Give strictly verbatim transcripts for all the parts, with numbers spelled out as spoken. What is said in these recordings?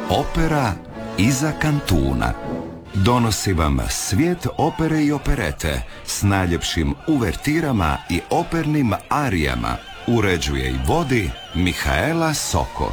Opera iza kantuna. Donosi vam svijet opere i operete s najljepšim uvertirama i opernim arijama. Uređuje i vodi Mihaela Soko.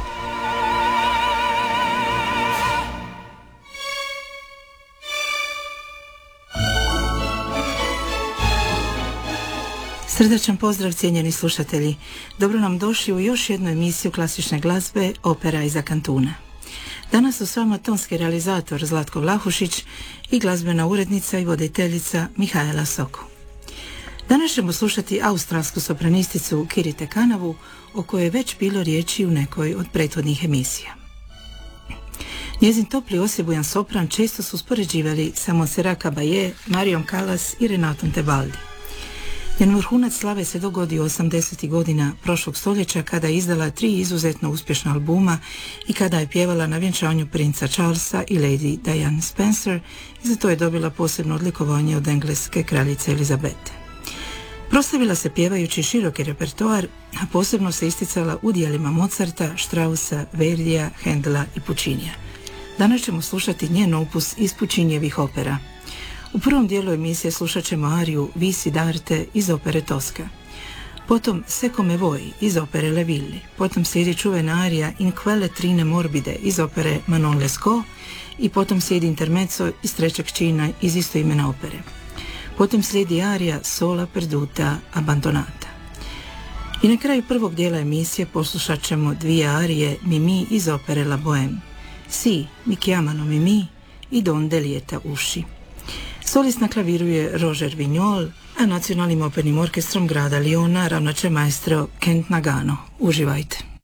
Srdačan pozdrav, cijenjeni slušatelji. Dobro nam došli u još jednu emisiju klasične glazbe Opera iza kantuna. Danas su s vama tonski realizator Zlatko Vlahušić i glazbena urednica i voditeljica Mihaela Soko. Danas ćemo slušati australsku sopranisticu Kirite Kanavu, o kojoj je već bilo riječi u nekoj od prethodnih emisija. Njezin topli osjebujan sopran često su uspoređivali sa Montserrat Caballé, Marijom Callas i Renatom Tebaldi. Njen vrhunac slave se dogodio osamdesetih godina prošlog stoljeća, kada je izdala tri izuzetno uspješna albuma i kada je pjevala na vjenčanju princa Charlesa i Lady Diane Spencer, i za to je dobila posebno odlikovanje od engleske kraljice Elizabete. Proslavila se pjevajući široki repertoar, a posebno se isticala u djelima Mozarta, Straussa, Verdija, Händela i Puccinija. Danas ćemo slušati njen opus iz Puccinijevih opera. U prvom dijelu emisije slušat ćemo ariju Visi d'arte iz opere Tosca. Potom Se come voi iz opere Le Villi. Potom slijedi čuvena arija In quelle trine morbide iz opere Manon Lescaut i potom slijedi intermezzo iz trećeg čina iz istoimene opere. Potom slijedi arija Sola perduta abbandonata. I na kraju prvog dijela emisije poslušat ćemo dvije arije Mimi iz opere La Bohème. Si, mi chiamano Mimi i Donde lieta usci. Solist na klaviru je Roger Vignol, a nacionalnim opernim orkestrom grada Liona ravnat će maestro Kent Nagano. Uživajte!